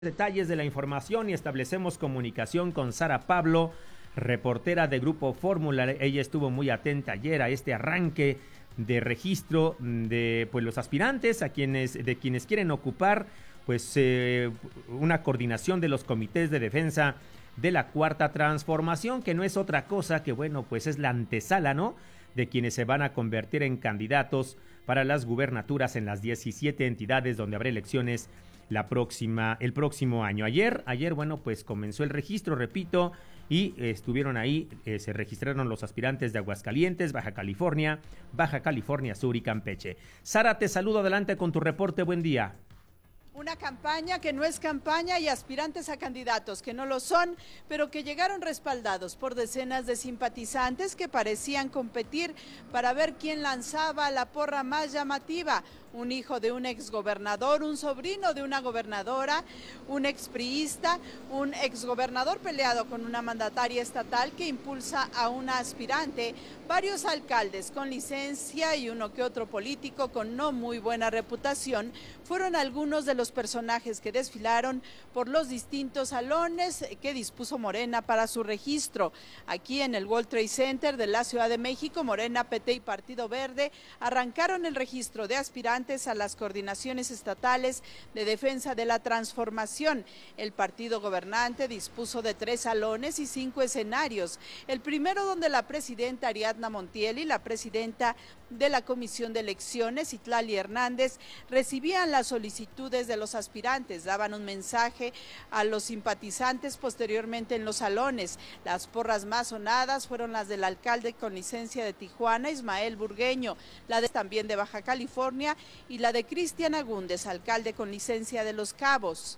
Detalles de la información y establecemos comunicación con Sara Pablo, reportera de Grupo Fórmula. Ella estuvo muy atenta ayer a este arranque de registro de pues los aspirantes de quienes quieren ocupar pues una coordinación de los comités de defensa de la Cuarta Transformación, que no es otra cosa que bueno, pues es la antesala, ¿no?, de quienes se van a convertir en candidatos para las gubernaturas en las 17 entidades donde habrá elecciones el próximo año. Ayer, bueno, pues comenzó el registro, repito, y estuvieron ahí, se registraron los aspirantes de Aguascalientes, Baja California Sur y Campeche. Sara, te saludo, adelante con tu reporte, buen día. Una campaña que no es campaña y aspirantes a candidatos que no lo son, pero que llegaron respaldados por decenas de simpatizantes que parecían competir para ver quién lanzaba la porra más llamativa. Un hijo de un exgobernador, un sobrino de una gobernadora, un expriista, un exgobernador peleado con una mandataria estatal que impulsa a una aspirante, varios alcaldes con licencia y uno que otro político con no muy buena reputación fueron algunos de los personajes que desfilaron por los distintos salones que dispuso Morena para su registro. Aquí en el World Trade Center de la Ciudad de México, Morena, PT y Partido Verde arrancaron el registro de aspirantes a las coordinaciones estatales de defensa de la transformación. El partido gobernante dispuso de 3 salones y 5 escenarios. El primero, donde la presidenta Ariadna Montiel y la presidenta de la Comisión de Elecciones, Itlali Hernández, recibían las solicitudes de los aspirantes, daban un mensaje a los simpatizantes posteriormente en los salones. Las porras más sonadas fueron las del alcalde con licencia de Tijuana, Ismael Burgueño, también de Baja California, y la de Cristian Agúndez, alcalde con licencia de Los Cabos.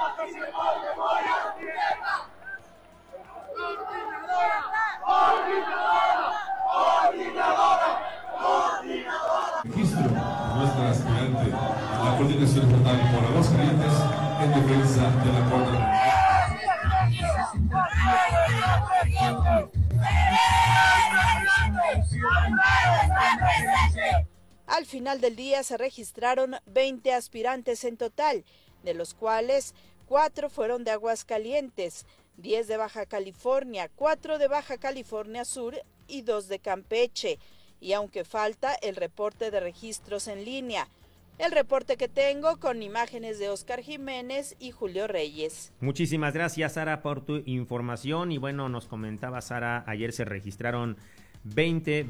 Registro nuestra aspirante a la coordinación estatal por Aguascalientes en defensa de la Cuarta. Al final del día se registraron 20 aspirantes en total, de los cuales 4 fueron de Aguascalientes, 10 de Baja California, 4 de Baja California Sur y 2 de Campeche. Y aunque falta el reporte de registros en línea, el reporte que tengo con imágenes de Oscar Jiménez y Julio Reyes. Muchísimas gracias, Sara, por tu información. Y bueno, nos comentaba Sara, ayer se registraron 20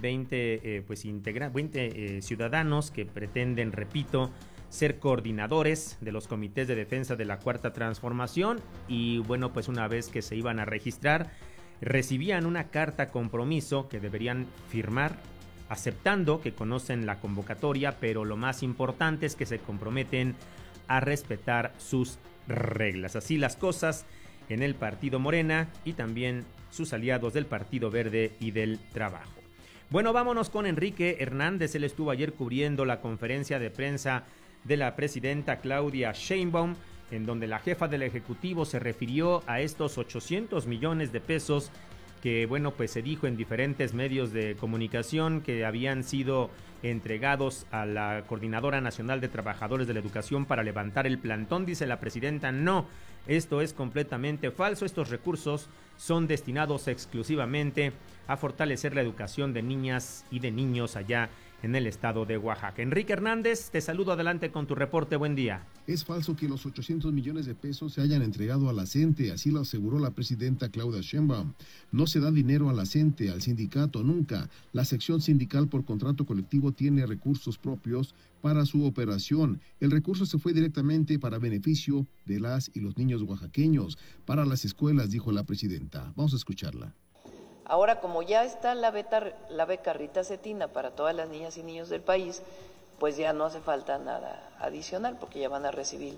ciudadanos que pretenden, repito, ser coordinadores de los comités de defensa de la Cuarta Transformación. Y bueno, pues una vez que se iban a registrar, recibían una carta compromiso que deberían firmar, aceptando que conocen la convocatoria, pero lo más importante es que se comprometen a respetar sus reglas. Así las cosas en el Partido Morena y también sus aliados del Partido Verde y del Trabajo. Bueno, vámonos con Enrique Hernández. Él estuvo ayer cubriendo la conferencia de prensa de la presidenta Claudia Sheinbaum, en donde la jefa del Ejecutivo se refirió a estos 800 millones de pesos que, bueno, pues se dijo en diferentes medios de comunicación que habían sido entregados a la Coordinadora Nacional de Trabajadores de la Educación para levantar el plantón. Dice la presidenta, no, esto es completamente falso, estos recursos son destinados exclusivamente a fortalecer la educación de niñas y de niños allá en el estado de Oaxaca. Enrique Hernández, te saludo, adelante con tu reporte, buen día. Es falso que los 800 millones de pesos se hayan entregado a la CENTE, así lo aseguró la presidenta Claudia Sheinbaum. No se da dinero a la CENTE, al sindicato, nunca. La sección sindical por contrato colectivo tiene recursos propios para su operación. El recurso se fue directamente para beneficio de las y los niños oaxaqueños, para las escuelas, dijo la presidenta. Vamos a escucharla. Ahora, como ya está la beca Rita Cetina para todas las niñas y niños del país, pues ya no hace falta nada adicional, porque ya van a recibir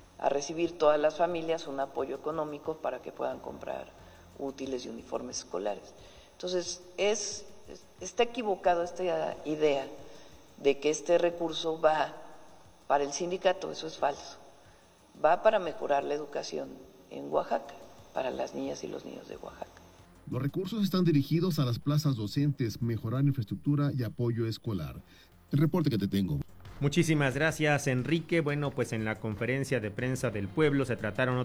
todas las familias un apoyo económico para que puedan comprar útiles y uniformes escolares. Entonces, está equivocado esta idea de que este recurso va para el sindicato, eso es falso. Va para mejorar la educación en Oaxaca, para las niñas y los niños de Oaxaca. Los recursos están dirigidos a las plazas docentes, mejorar infraestructura y apoyo escolar. El reporte que te tengo. Muchísimas gracias, Enrique. Bueno, pues en la conferencia de prensa del pueblo se trataron